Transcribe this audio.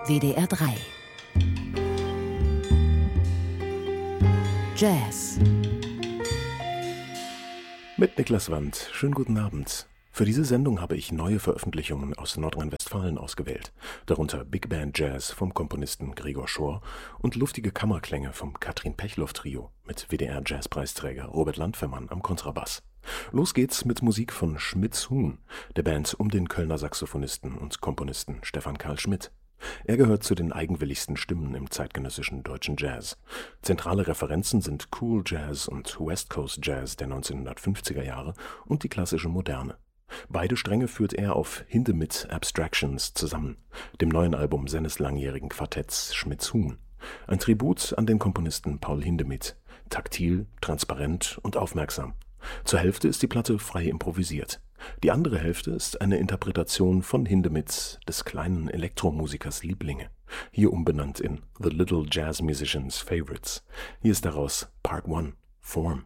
WDR 3 Jazz Mit Niklas Wandt. Schönen guten Abend. Für diese Sendung habe ich neue Veröffentlichungen aus Nordrhein-Westfalen ausgewählt, darunter Big Band Jazz vom Komponisten Gregor Schorr und luftige Kammerklänge vom Katrin Pechloff Trio mit WDR-Jazzpreisträger Robert Landfermann am Kontrabass. Los geht's mit Musik von Schmidts Huhn, der Band um den Kölner Saxophonisten und Komponisten Stefan Karl Schmidt. Er gehört zu den eigenwilligsten Stimmen im zeitgenössischen deutschen Jazz. Zentrale Referenzen sind Cool Jazz und West Coast Jazz der 1950er Jahre und die klassische Moderne. Beide Stränge führt er auf Hindemith Abstractions zusammen, dem neuen Album seines langjährigen Quartetts Schmidts Huhn. Ein Tribut an den Komponisten Paul Hindemith, taktil, transparent und aufmerksam. Zur Hälfte ist die Platte frei improvisiert. Die andere Hälfte ist eine Interpretation von Hindemiths des kleinen Elektromusikers Lieblinge, hier umbenannt in The Little Jazz Musician's Favorites. Hier ist daraus Part 1, Form.